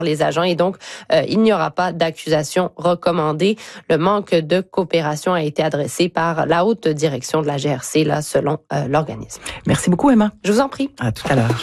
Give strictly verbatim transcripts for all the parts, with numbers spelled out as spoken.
les agents et donc euh, il n'y aura pas d'accusation recommandée. Le manque de coopération a été adressé par la haute direction de la G R C, là, selon euh, l'organisme. Merci beaucoup, Emma. Je vous en prie. À tout à l'heure.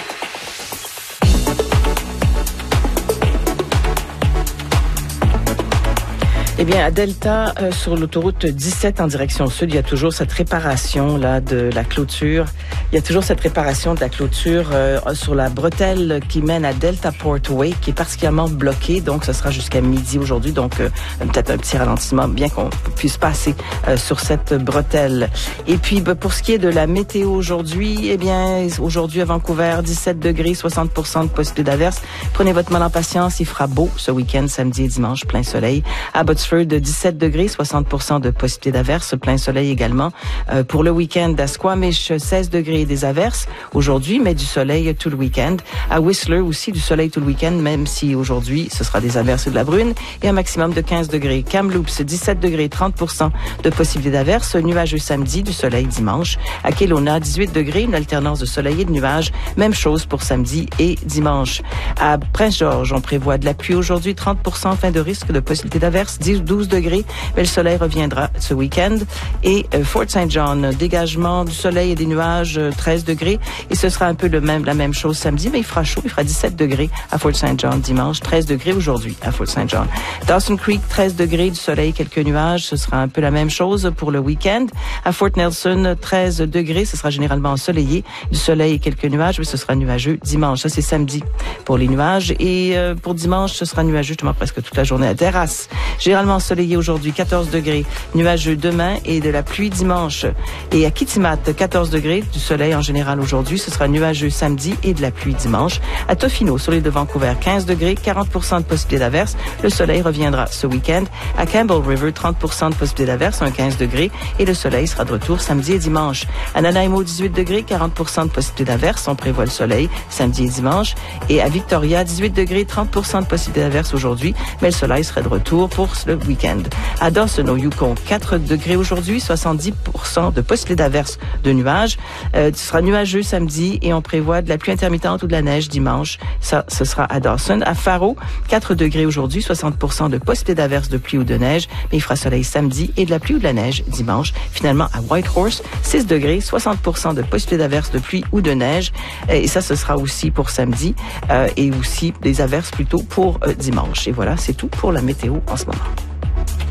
Eh bien, à Delta, euh, sur l'autoroute dix-sept en direction sud, il y a toujours cette réparation là de la clôture. Il y a toujours cette réparation de la clôture euh, sur la bretelle qui mène à Delta Portway, qui est particulièrement bloquée. Donc, ce sera jusqu'à midi aujourd'hui. Donc, euh, peut-être un petit ralentissement, bien qu'on puisse passer euh, sur cette bretelle. Et puis, bah, pour ce qui est de la météo aujourd'hui, eh bien, aujourd'hui à Vancouver, dix-sept degrés, soixante pour cent de possibilité d'averse. Prenez votre mal en patience, il fera beau ce week-end, samedi et dimanche, plein soleil. À Abbotsford, de dix-sept degrés, soixante pour cent de possibilité d'averse, plein soleil également. Euh, pour le week-end, à Squamish, seize degrés et des averses aujourd'hui, mais du soleil tout le week-end. À Whistler aussi, du soleil tout le week-end, même si aujourd'hui, ce sera des averses et de la brune, et un maximum de quinze degrés. Kamloops, dix-sept degrés, trente pour cent de possibilité d'averse, nuageux samedi, du soleil dimanche. À Kelowna, dix-huit degrés, une alternance de soleil et de nuages, même chose pour samedi et dimanche. À Prince-Georges, on prévoit de la pluie aujourd'hui, trente pour cent fin de risque de possibilité d'averse, douze degrés, mais le soleil reviendra ce week-end. Et euh, Fort Saint John, dégagement du soleil et des nuages, euh, treize degrés. Et ce sera un peu le même, la même chose samedi, mais il fera chaud. Il fera dix-sept degrés à Fort Saint John dimanche, treize degrés aujourd'hui à Fort Saint John. Dawson Creek, treize degrés, du soleil, quelques nuages. Ce sera un peu la même chose pour le week-end. À Fort Nelson, treize degrés. Ce sera généralement ensoleillé, du soleil et quelques nuages, mais ce sera nuageux dimanche. Ça, c'est samedi pour les nuages. Et euh, pour dimanche, ce sera nuageux justement presque toute la journée à Terrasse. Généralement ensoleillé aujourd'hui, quatorze degrés, nuageux demain et de la pluie dimanche. Et à Kitimat, quatorze degrés, du soleil en général aujourd'hui, ce sera nuageux samedi et de la pluie dimanche. À Tofino, sur l'île de Vancouver, quinze degrés, quarante pour cent de possibilité d'averse. Le soleil reviendra ce week-end. À Campbell River, trente pour cent de possibilité d'averse, un quinze degrés, et le soleil sera de retour samedi et dimanche. À Nanaimo, dix-huit degrés, quarante pour cent de possibilité d'averse, on prévoit le soleil samedi et dimanche. Et à Victoria, dix-huit degrés, trente pour cent de possibilité d'averse aujourd'hui, mais le soleil serait de retour pour le week-end. À Dawson, au Yukon, quatre degrés aujourd'hui, soixante-dix pour cent de possibilité d'averse de nuages. Euh, ce sera nuageux samedi et on prévoit de la pluie intermittente ou de la neige dimanche. Ça, ce sera à Dawson. À Faro, quatre degrés aujourd'hui, soixante pour cent de possibilité d'averse de pluie ou de neige, mais il fera soleil samedi et de la pluie ou de la neige dimanche. Finalement, à Whitehorse, six degrés, soixante pour cent de possibilité d'averse de pluie ou de neige. Et ça, ce sera aussi pour samedi euh, et aussi des averses plutôt pour euh, dimanche. Et voilà, c'est tout pour la météo en ce moment.